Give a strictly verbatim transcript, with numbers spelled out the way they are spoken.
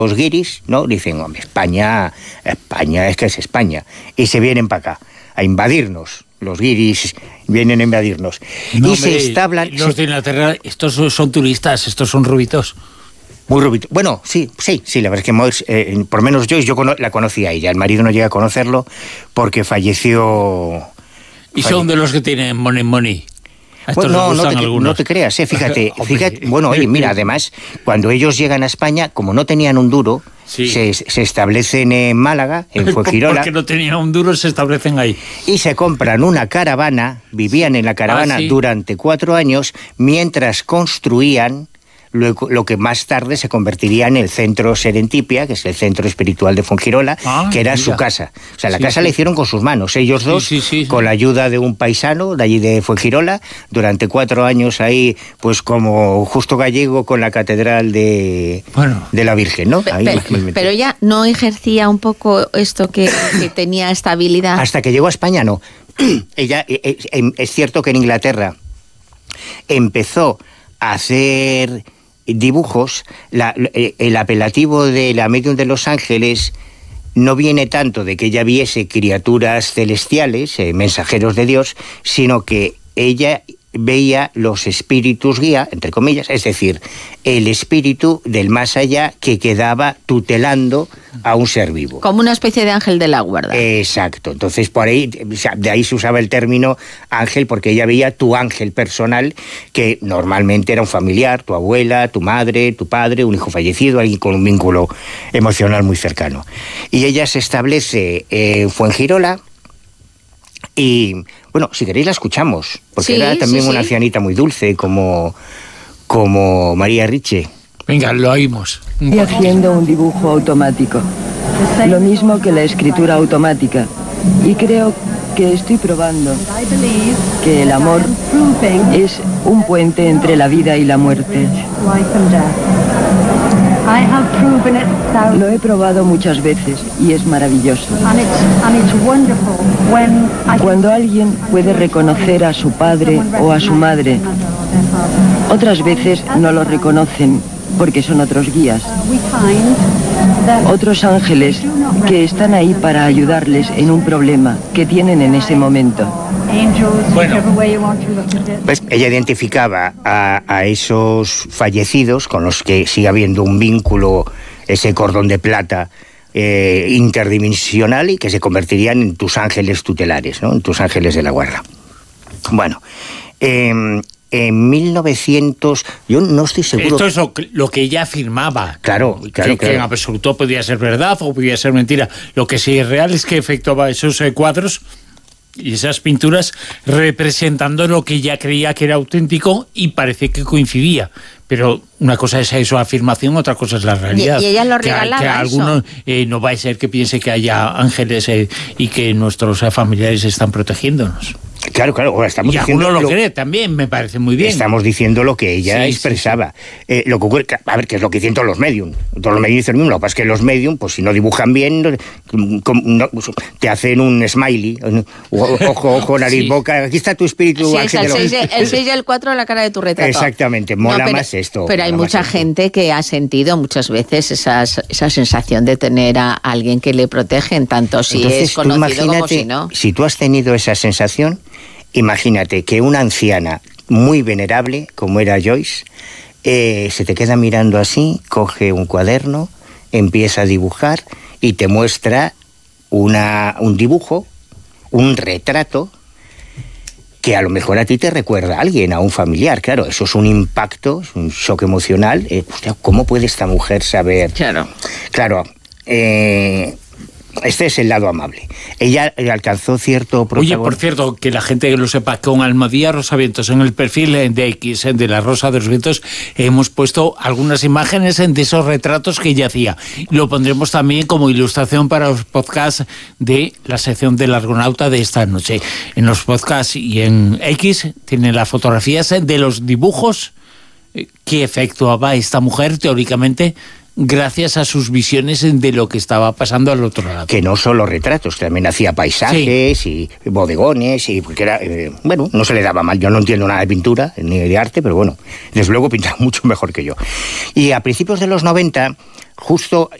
los guiris, ¿no? Dicen, hombre, España, España es que es España. Y se vienen para acá a invadirnos. Los guiris vienen a invadirnos. No, y hombre, se establan... Los de Inglaterra, estos son turistas, estos son rubitos. Muy rubito. Bueno, sí, sí, sí, la verdad es que Moix, eh, por lo menos Joyce, yo cono- la conocía a ella. El marido no llega a conocerlo porque falleció... Y falle- son de los que tienen money money. A estos Bueno, no, les no gustan te, algunos. no te creas, eh, fíjate, Hombre. fíjate, bueno, oye, mira, además, cuando ellos llegan a España, como no tenían un duro, Sí. se, se establecen en Málaga, en Fuengirola, Porque no tenían un duro, se establecen ahí. y se compran una caravana, vivían en la caravana Ah, sí. durante cuatro años, mientras construían lo, lo que más tarde se convertiría en el centro Serentipia, que es el centro espiritual de Fuengirola, Ah, que era mira. su casa. O sea, la Sí, casa sí. la hicieron con sus manos, ellos Sí, dos, sí, sí, sí. con la ayuda de un paisano de allí de Fuengirola, durante cuatro años ahí, pues como Justo Gallego con la catedral de, Bueno. de la Virgen, ¿no? Pe- Ahí pe- me metí. pero ella no ejercía un poco esto que, que tenía estabilidad. Hasta que llegó a España, no. Ella, eh, eh, es cierto que en Inglaterra empezó a hacer dibujos. La- eh, el apelativo de la medium de Los Ángeles no viene tanto de que ella viese criaturas celestiales, eh, mensajeros de Dios, sino que ella veía los espíritus guía, entre comillas, es decir, el espíritu del más allá que quedaba tutelando a un ser vivo. Como una especie de ángel de la guarda. Exacto, entonces por ahí, o sea, de ahí se usaba el término ángel, porque ella veía tu ángel personal, que normalmente era un familiar, tu abuela, tu madre, tu padre, un hijo fallecido, alguien con un vínculo emocional muy cercano. Y ella se establece en Fuengirola y, bueno, si queréis la escuchamos, porque Sí, era también sí, una sí. ancianita muy dulce, como, como María Riche. Venga, lo oímos. Estoy haciendo un dibujo automático, lo mismo que la escritura automática, y creo que estoy probando que el amor es un puente entre la vida y la muerte. Lo he probado muchas veces y es maravilloso. Cuando alguien puede reconocer a su padre o a su madre, otras veces no lo reconocen porque son otros guías, otros ángeles que están ahí para ayudarles en un problema que tienen en ese momento. Bueno. Pues ella identificaba a, a esos fallecidos con los que sigue habiendo un vínculo, ese cordón de plata eh, interdimensional, y que se convertirían en tus ángeles tutelares, ¿no? En tus ángeles de la guarda. Bueno, eh, en mil novecientos, yo no estoy seguro. Esto es lo que, lo que ella afirmaba. Claro, que, claro, que claro. en absoluto podía ser verdad o podía ser mentira. Lo que sí es real es que efectuaba esos eh, cuadros y esas pinturas representando lo que ella creía que era auténtico, y parece que coincidía. Pero una cosa es eso, afirmación, otra cosa es la realidad. Y- y ella lo Que- regalaba, Que, eso. alguno eh, no va a ser que piense que haya ángeles eh, y que nuestros eh, familiares están protegiendo-nos. Claro, claro, ahora estamos Y diciendo alguno lo lo- cree también, me parece muy bien. Estamos diciendo lo que ella Sí, sí, expresaba. Eh, lo que ocurre, a ver, que es lo que dicen todos los medium. Todos los medium dicen lo mismo. Lo que pasa es que los medium, pues si no dibujan bien, no- com- no- te hacen un smiley, un- ojo, ojo, nariz, Sí. boca. Aquí está tu espíritu, Sí, es ángel el de los- seis, el seis y el cuatro, la cara de tu retrato. Exactamente, mola pero, más esto. Pero hay mola más mucha esto. gente que ha sentido muchas veces esas, esa sensación de tener a alguien que le protege, en tanto si Entonces, es tú conocido como imagínate, si no. si tú has tenido esa sensación, imagínate que una anciana muy venerable, como era Joyce, eh, se te queda mirando así, coge un cuaderno, empieza a dibujar y te muestra una, un dibujo, un retrato, que a lo mejor a ti te recuerda a alguien, a un familiar. Claro, eso es un impacto, es un shock emocional. Eh, hostia, ¿cómo puede esta mujer saber? Claro. Claro, eh, este es el lado amable. Ella eh, alcanzó cierto Oye, protagonismo. por cierto, que la gente que lo sepa, con Almadía Rosavientos en el perfil de X de la Rosa de los Vientos hemos puesto algunas imágenes de esos retratos que ella hacía. Lo pondremos también como ilustración para los podcasts de la sección del Argonauta de esta noche. En los podcasts y en X tienen las fotografías de los dibujos que efectuaba esta mujer teóricamente gracias a sus visiones de lo que estaba pasando al otro lado. Que no solo retratos, también hacía paisajes sí. y bodegones, y porque era, eh, bueno, no se le daba mal. Yo no entiendo nada de pintura ni de arte, pero bueno, desde luego pintaba mucho mejor que yo. Y a principios de los noventa, justo